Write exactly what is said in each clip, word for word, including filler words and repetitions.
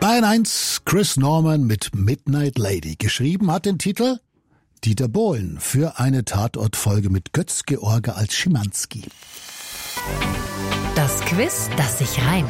Bayern eins, Chris Norman mit Midnight Lady. Geschrieben hat den Titel Dieter Bohlen für eine Tatortfolge mit Götz-George als Schimanski. Das Quiz, das sich reimt.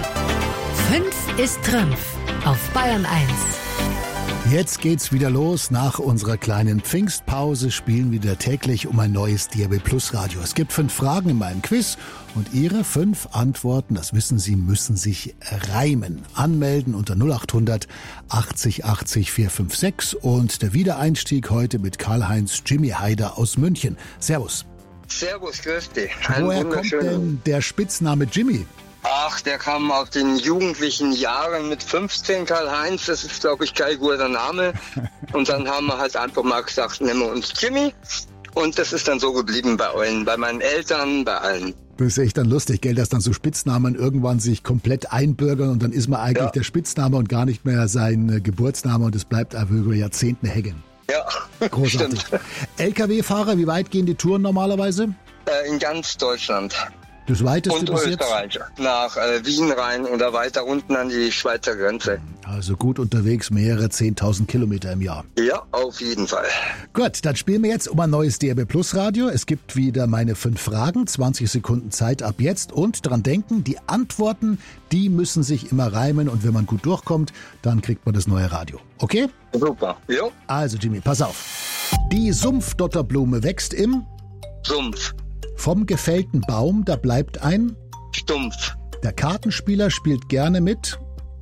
Fünf ist Trümpf auf Bayern eins. Jetzt geht's wieder los. Nach unserer kleinen Pfingstpause spielen wir wieder täglich um ein neues D A B Plus Radio. Es gibt fünf Fragen in meinem Quiz und Ihre fünf Antworten, das wissen Sie, müssen sich reimen. Anmelden unter null acht hundert achtzig achtzig vier fünf sechs und der Wiedereinstieg heute mit Karl-Heinz Jimmy Haider aus München. Servus. Servus, grüß dich. Woher kommt denn der Spitzname Jimmy? Ach, der kam aus den jugendlichen Jahren mit fünfzehn, Karl-Heinz, das ist, glaube ich, kein guter Name. Und dann haben wir halt einfach mal gesagt, nennen wir uns Jimmy. Und das ist dann so geblieben bei allen, bei meinen Eltern, bei allen. Das ist echt dann lustig, gell, dass dann so Spitznamen irgendwann sich komplett einbürgern und dann ist man eigentlich ja. der Spitzname und gar nicht mehr sein Geburtsname und es bleibt einfach über Jahrzehnte hängen. Ja, großartig. Stimmt. L K W-Fahrer, wie weit gehen die Touren normalerweise? Äh, in ganz Deutschland. Das weiteste und bis Österreich, jetzt? nach äh, Wien rein oder weiter unten an die Schweizer Grenze. Also gut unterwegs, mehrere zehntausend Kilometer im Jahr. Ja, auf jeden Fall. Gut, dann spielen wir jetzt um ein neues D A B Plus Radio. Es gibt wieder meine fünf Fragen, zwanzig Sekunden Zeit ab jetzt. Und dran denken, die Antworten, die müssen sich immer reimen. Und wenn man gut durchkommt, dann kriegt man das neue Radio. Okay? Super, ja. Also Jimmy, pass auf. Die Sumpfdotterblume wächst im Sumpf. Vom gefällten Baum, da bleibt ein Stumpf. Der Kartenspieler spielt gerne mit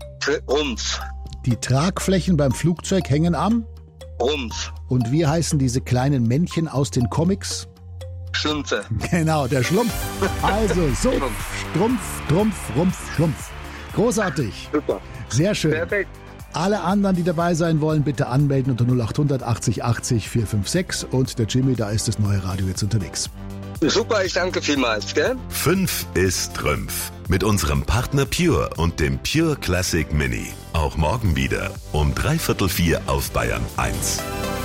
Rumpf. Die Tragflächen beim Flugzeug hängen am Rumpf. Und wie heißen diese kleinen Männchen aus den Comics? Schlümpfe. Genau, der Schlumpf. Also Sumpf, Strumpf, Trumpf, Rumpf, Schlumpf. Großartig. Super. Sehr schön. Perfekt. Alle anderen, die dabei sein wollen, bitte anmelden unter null acht hundert achtzig achtzig vier fünf sechs und der Jimmy, da ist das neue Radio jetzt unterwegs. Super, ich danke vielmals, gell? Fünf ist Trümpf. Mit unserem Partner Pure und dem Pure Classic Mini. Auch morgen wieder um dreiviertel vier auf Bayern eins.